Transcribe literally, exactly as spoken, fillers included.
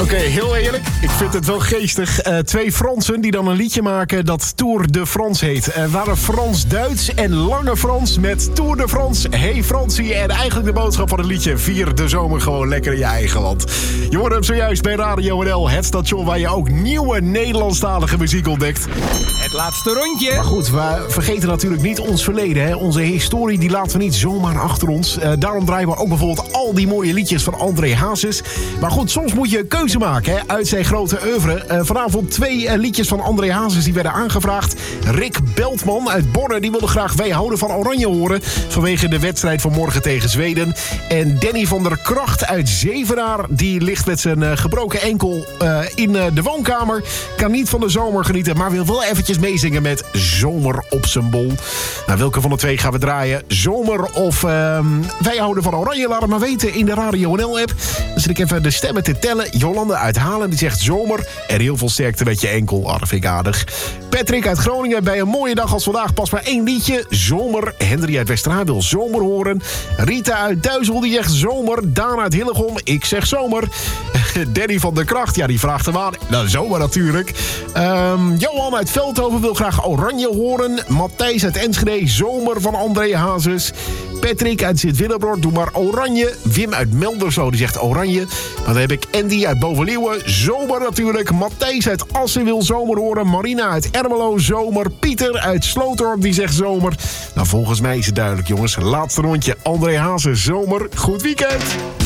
Oké, okay, heel eerlijk. Ik vind het wel geestig. Uh, twee Fransen die dan een liedje maken dat Tour de France heet. Uh, waren Frans-Duits en Lange Frans met Tour de France. Hey Fransie. En eigenlijk de boodschap van het liedje: vier de zomer gewoon lekker in je eigen land. Je hoorde hem zojuist bij Radio N L. Het station waar je ook nieuwe Nederlandstalige muziek ontdekt. Het laatste rondje. Maar goed, we vergeten natuurlijk niet ons verleden. Hè? Onze historie die laten we niet zomaar achter ons. Uh, daarom draaien we ook bijvoorbeeld al die mooie liedjes van André Hazes. Maar goed, soms moet je een keuze maken hè, uit zijn grote oeuvre. Uh, vanavond twee uh, liedjes van André Hazes die werden aangevraagd. Rick Beltman uit Borne die wilde graag Wij houden van Oranje horen. Vanwege de wedstrijd van morgen tegen Zweden. En Danny van der Kracht uit Zevenaar. Die ligt met zijn uh, gebroken enkel uh, in uh, de woonkamer. Kan niet van de zomer genieten. Maar wil wel eventjes meezingen met Zomer op zijn bol. Nou, welke van de twee gaan we draaien? Zomer of uh, Wij houden van Oranje? Laat het maar weten in de Radio N L app. Dan zit ik even de stemmen te tellen. Jolande uit Halen die zegt zomer. En heel veel sterkte met je enkel. Oh, dat vind ik aardig. Patrick uit Groningen bij een mooie dag als vandaag pas maar één liedje. Zomer. Henry uit Westerhaan wil zomer horen. Rita uit Duizel die zegt zomer. Daan uit Hillegom. Ik zeg zomer. Danny van der Kracht. Ja, die vraagt hem aan. Nou, zomer natuurlijk. Um, Johan uit Veldhoven wil graag Oranje horen. Matthijs uit Enschede. Zomer van André Hazes. Patrick uit Sint-Willebroord. Doe maar Oranje. Wim uit Melderzo die zegt Oranje. Dan heb ik Andy uit Bovenleeuwen. Zomer natuurlijk. Matthijs uit Assen wil zomer horen. Marina uit Ermelo. Zomer. Pieter uit Slootdorp die zegt zomer. Nou, volgens mij is het duidelijk, jongens. Laatste rondje. André Hazes. Zomer. Goed weekend.